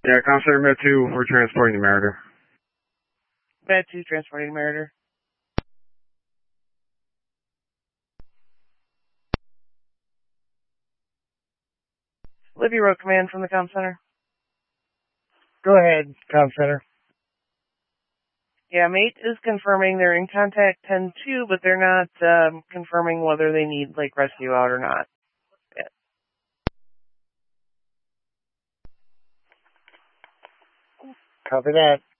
Yeah, Comm Center Med 2, we're transporting the Mariner. Med 2 transporting Mariner. Libby Road Command from the Comm Center. Go ahead, Comm Center. Yeah, mate is confirming they're in contact 10-2, but they're not confirming whether they need rescue out or not. Yeah. Copy that.